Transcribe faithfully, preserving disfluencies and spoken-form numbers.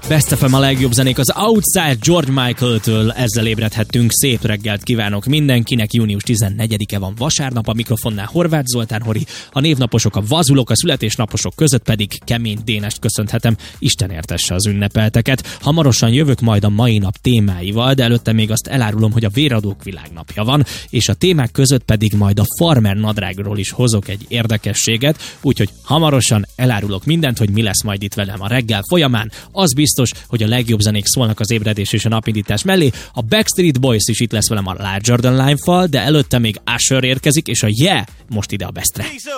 Best ef em a legjobb zenék az Outside George Michael-től, ezzel ébredhettünk. Szép reggelt kívánok mindenkinek. Június tizennegyedike van, vasárnap, a mikrofonnál Horváth Zoltán Hori, a névnaposok, a vazulok, a születésnaposok között pedig Kemény Dénest köszönhetem. Isten értesse az ünnepelteket. Hamarosan jövök majd a mai nap témáival, de előtte még azt elárulom, hogy a véradók világnapja van, és a témák között pedig majd a farmer nadrágról is hozok egy érdekességet, úgyhogy hamarosan elárulok mindent, hogy mi lesz majd itt velem a reggel folyamán. Az biztos, hogy a legjobb zenék szólnak az ébredés és a napindítás mellé. A Backstreet Boys is itt lesz velem a Larger Than Life-val, de előtte még Usher érkezik, és a Yeah most ide a Bestre.